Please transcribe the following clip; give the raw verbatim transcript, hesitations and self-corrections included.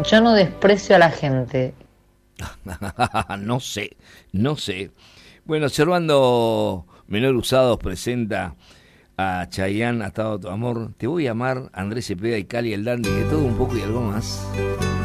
Yo no desprecio a la gente. No sé, no sé. Bueno, Servando Menor Usados presenta a Chayanne, Atado a tu amor. Te voy a amar, Andrés Cepeda y Cali el Dandy, de todo un poco y algo más.